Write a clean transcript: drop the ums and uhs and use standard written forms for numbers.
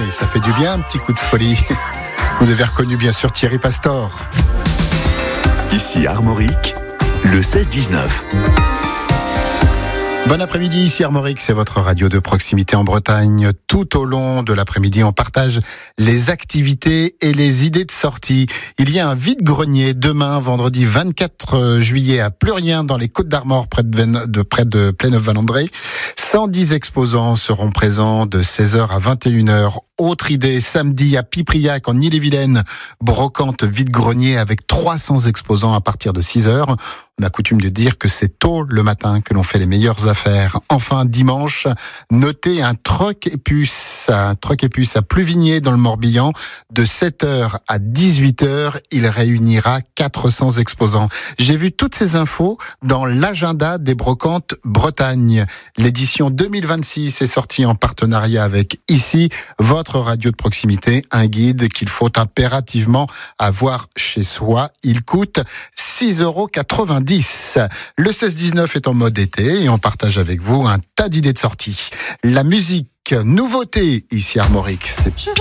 et ça fait du bien, un petit coup de folie. Vous avez reconnu bien sûr Thierry Pastor. Ici Armorique, le 16-19. Bon après-midi, ici Armorique, c'est votre radio de proximité en Bretagne. Tout au long de l'après-midi, on partage les activités et les idées de sortie. Il y a un vide-grenier demain, vendredi 24 juillet, à Plurien, dans les Côtes-d'Armor, près de Pléneuf-Val-André. 110 exposants seront présents de 16h à 21h. Autre idée, samedi à Pipriac, en Ille-et-Vilaine, brocante vide-grenier avec 300 exposants à partir de 6h. On a coutume de dire que c'est tôt le matin que l'on fait les meilleures affaires. Enfin, dimanche, notez un troc et puce à Pluvigné dans le Morbihan. De 7h à 18h, il réunira 400 exposants. J'ai vu toutes ces infos dans l'agenda des brocantes Bretagne. L'édition 2026 est sortie en partenariat avec ici, votre radio de proximité, un guide qu'il faut impérativement avoir chez soi. Il coûte 6,90 €. Le 16-19 est en mode été et on partage avec vous un tas d'idées de sortie. La musique, nouveauté ici Armorique, c'est